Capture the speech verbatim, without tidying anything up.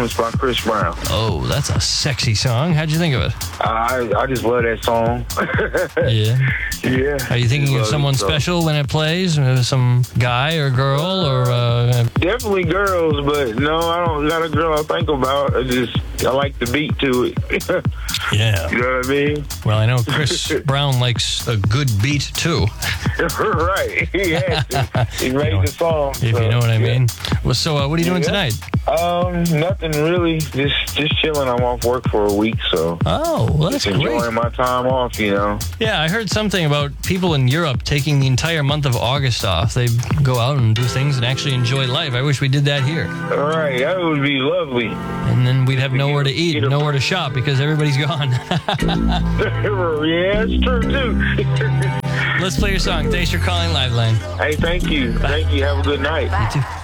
It's by Chris Brown. Oh, that's a sexy song. How'd you think of it? I I just love that song. Yeah. Yeah. Are you thinking of Love someone it, so. special when it plays? Uh, Some guy or girl or... Uh... Definitely girls, but no, I don't got a girl I think about. I just, I like the beat to it. Yeah. You know what I mean? Well, I know Chris Brown likes a good beat, too. Right. He had to. He made You know, the song. If so, you know what I yeah. mean. Well, so uh, what are you doing Yeah. tonight? Um, nothing really. Just just chilling. I'm off work for a week, so Oh, well, that's just enjoying great. my time off, you know. Yeah, I heard something about people in Europe taking the entire month of August off. They go out and do things and actually enjoy life. I wish we did that here. All right, that would be lovely. And then we'd have nowhere to eat, and nowhere to shop because everybody's gone. Yeah, it's true too. Let's play your song. Thanks for calling Liveline. Hey, thank you. Thank you. Have a good night. You too.